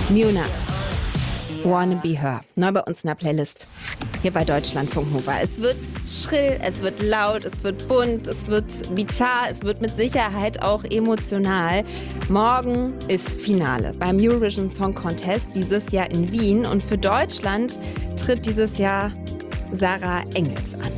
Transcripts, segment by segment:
Muna, Wanna Be Her. Neu bei uns in der Playlist. Hier bei Deutschlandfunk Nova. Es wird schrill, es wird laut, es wird bunt, es wird bizarr, es wird mit Sicherheit auch emotional. Morgen ist Finale beim Eurovision Song Contest dieses Jahr in Wien. Und für Deutschland tritt dieses Jahr Sarah Engels an.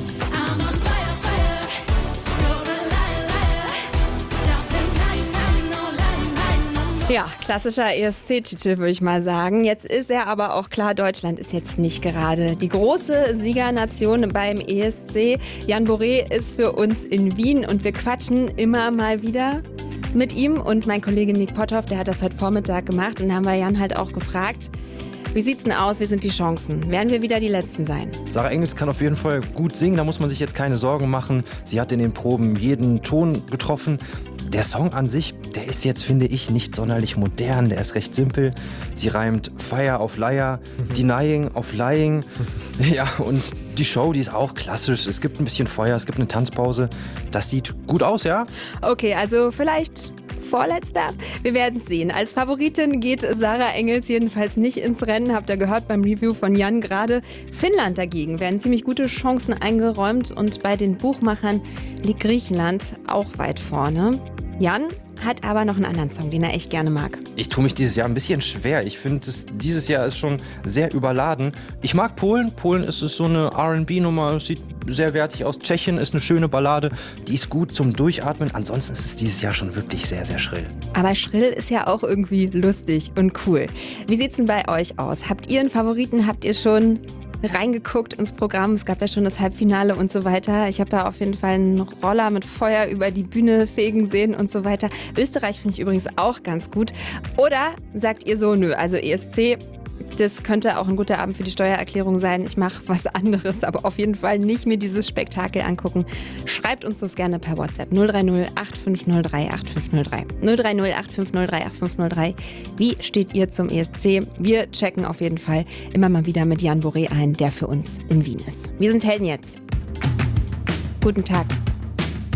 Ja, klassischer ESC-Titel, würde ich mal sagen. Jetzt ist er aber auch klar, Deutschland ist jetzt nicht gerade die große Siegernation beim ESC. Jan Boré ist für uns in Wien und wir quatschen immer mal wieder mit ihm. Und mein Kollege Nick Potthoff, der hat das heute Vormittag gemacht. Und da haben wir Jan halt auch gefragt, wie sieht's denn aus? Wie sind die Chancen? Werden wir wieder die Letzten sein? Sarah Engels kann auf jeden Fall gut singen, da muss man sich jetzt keine Sorgen machen. Sie hat in den Proben jeden Ton getroffen. Der Song an sich, der ist jetzt, finde ich, nicht sonderlich modern. Der ist recht simpel. Sie reimt Fire auf Liar, Denying auf Lying. Ja, und die Show, die ist auch klassisch. Es gibt ein bisschen Feuer, es gibt eine Tanzpause. Das sieht gut aus, ja? Okay, also vielleicht Vorletzter? Wir werden es sehen. Als Favoritin geht Sarah Engels jedenfalls nicht ins Rennen. Habt ihr gehört beim Review von Jan gerade. Finnland dagegen werden ziemlich gute Chancen eingeräumt und bei den Buchmachern liegt Griechenland auch weit vorne. Jan hat aber noch einen anderen Song, den er echt gerne mag. Ich tue mich dieses Jahr ein bisschen schwer. Ich finde, dieses Jahr ist schon sehr überladen. Ich mag Polen. Polen ist so eine R&B-Nummer, sieht sehr wertig aus. Tschechien ist eine schöne Ballade, die ist gut zum Durchatmen. Ansonsten ist es dieses Jahr schon wirklich sehr, sehr schrill. Aber schrill ist ja auch irgendwie lustig und cool. Wie sieht's denn bei euch aus? Habt ihr einen Favoriten? Habt ihr schon reingeguckt ins Programm? Es gab ja schon das Halbfinale und so weiter. Ich habe da auf jeden Fall einen Roller mit Feuer über die Bühne fegen sehen und so weiter. Österreich finde ich übrigens auch ganz gut. Oder sagt ihr so, nö, also ESC, das könnte auch ein guter Abend für die Steuererklärung sein. Ich mache was anderes, aber auf jeden Fall nicht mir dieses Spektakel angucken. Schreibt uns das gerne per WhatsApp 030 8503 8503. 030 8503 8503. Wie steht ihr zum ESC? Wir checken auf jeden Fall immer mal wieder mit Jan Boré ein, der für uns in Wien ist. Wir sind Helden jetzt. Guten Tag.